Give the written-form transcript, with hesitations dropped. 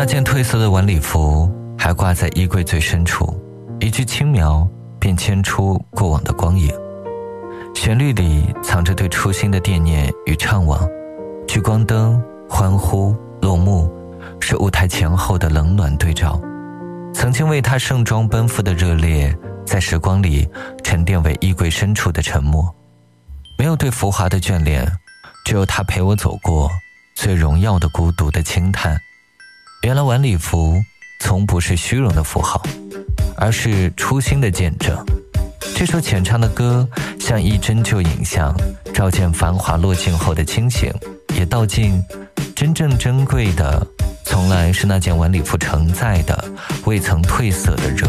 件褪色的晚礼服还挂在衣柜最深处，一句轻描便牵出过往的光影。旋律里藏着对初心的惦念与怅惘，聚光灯、欢呼、落幕，是舞台前后的冷暖对照。曾经为他盛装奔赴的热烈，在时光里沉淀为衣柜深处的沉默。没有对浮华的眷恋，只有他陪我走过最荣耀的孤独的轻叹。原来晚礼服从不是虚荣的符号，而是初心的见证。这首浅唱的歌像一帧旧影像，照见繁华落尽后的清醒，也道尽真正珍贵的从来是那件晚礼服承载的未曾褪色的热。